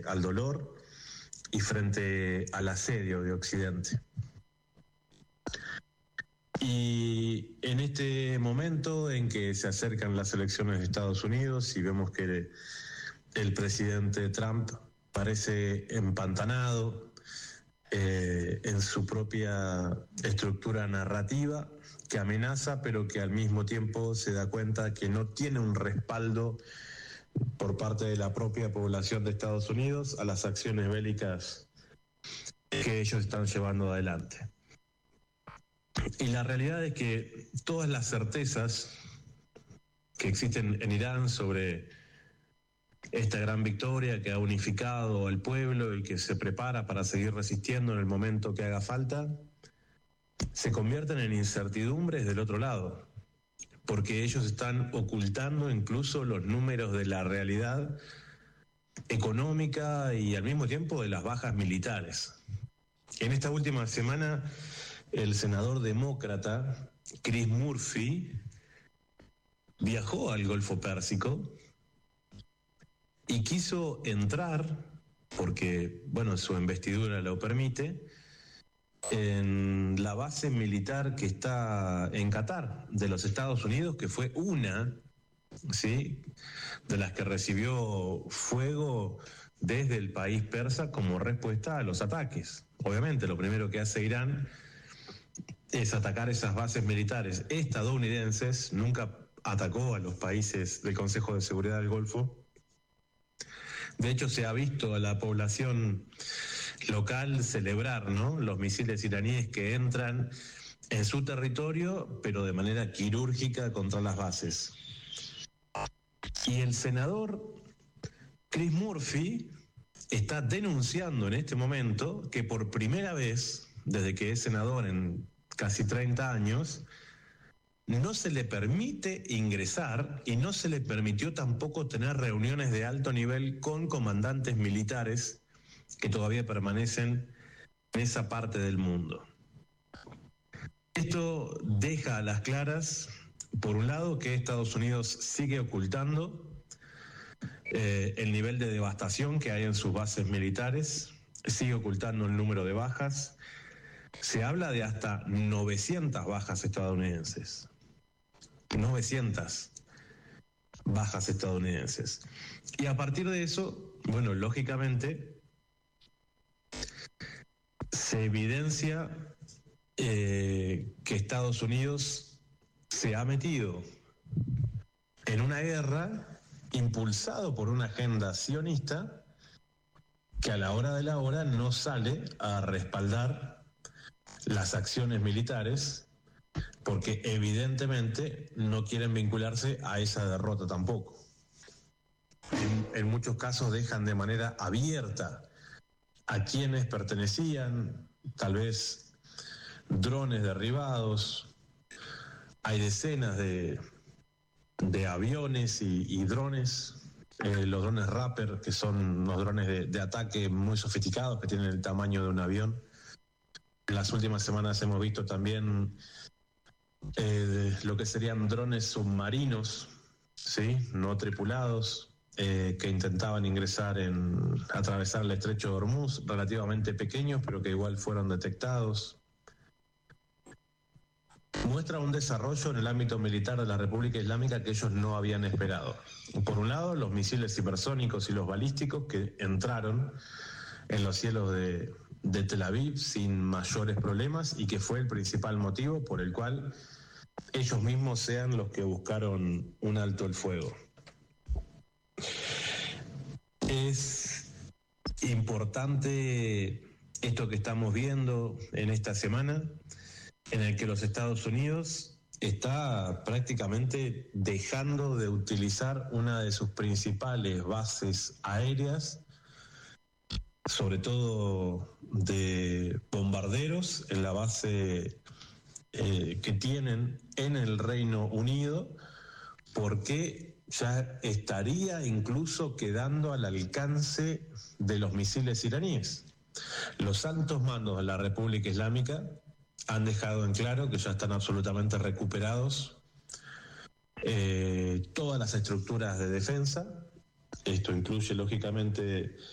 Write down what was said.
al dolor y frente al asedio de Occidente. Y en este momento en que se acercan las elecciones de Estados Unidos y vemos que el presidente Trump parece empantanado en su propia estructura narrativa, que amenaza, pero que al mismo tiempo se da cuenta que no tiene un respaldo por parte de la propia población de Estados Unidos a las acciones bélicas que ellos están llevando adelante. Y la realidad es que todas las certezas que existen en Irán sobre esta gran victoria que ha unificado al pueblo y que se prepara para seguir resistiendo en el momento que haga falta, se convierten en incertidumbres del otro lado, porque ellos están ocultando incluso los números de la realidad económica y al mismo tiempo de las bajas militares. En esta última semana, el senador demócrata Chris Murphy viajó al Golfo Pérsico y quiso entrar, porque, bueno, su investidura lo permite, en la base militar que está en Qatar, de los Estados Unidos, que fue una, ¿sí?, de las que recibió fuego desde el país persa como respuesta a los ataques. Obviamente, lo primero que hace Irán es atacar esas bases militares estadounidenses. Nunca atacó a los países del Consejo de Seguridad del Golfo. De hecho, se ha visto a la población local celebrar, ¿no?, los misiles iraníes que entran en su territorio, pero de manera quirúrgica contra las bases. Y el senador Chris Murphy está denunciando en este momento que por primera vez, desde que es senador en casi 30 años, no se le permite ingresar y no se le permitió tampoco tener reuniones de alto nivel con comandantes militares que todavía permanecen en esa parte del mundo. Esto deja a las claras, por un lado, que Estados Unidos sigue ocultando el nivel de devastación que hay en sus bases militares, sigue ocultando el número de bajas. Se habla de hasta 900 bajas estadounidenses. 900 bajas estadounidenses. Y a partir de eso, bueno, lógicamente, se evidencia que Estados Unidos se ha metido en una guerra impulsado por una agenda sionista que a la hora de la hora no sale a respaldar las acciones militares, porque evidentemente no quieren vincularse a esa derrota tampoco. En muchos casos dejan de manera abierta a quienes pertenecían, tal vez drones derribados. Hay decenas de aviones y drones, los drones Raptor, que son unos drones de ataque muy sofisticados que tienen el tamaño de un avión. En las últimas semanas hemos visto también lo que serían drones submarinos, ¿sí?, no tripulados, que intentaban atravesar el estrecho de Hormuz, relativamente pequeños, pero que igual fueron detectados. Muestra un desarrollo en el ámbito militar de la República Islámica que ellos no habían esperado. Por un lado, los misiles hipersónicos y los balísticos que entraron en los cielos de Tel Aviv sin mayores problemas, y que fue el principal motivo por el cual ellos mismos sean los que buscaron un alto el fuego. Es importante esto que estamos viendo en esta semana, en el que los Estados Unidos está prácticamente dejando de utilizar una de sus principales bases aéreas, sobre todo de bombarderos, en la base que tienen en el Reino Unido, porque ya estaría incluso quedando al alcance de los misiles iraníes. Los altos mandos de la República Islámica han dejado en claro que ya están absolutamente recuperados todas las estructuras de defensa. Esto incluye, lógicamente,